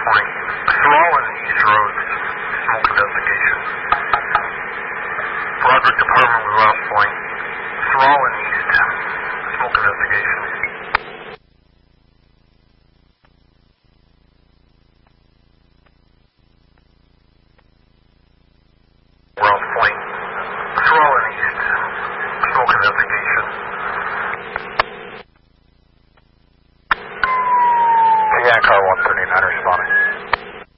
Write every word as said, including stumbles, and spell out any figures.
Point. Thrallin East Road, smoke investigation. Broderick Department with Ross Point. Thrallin East, smoke investigation.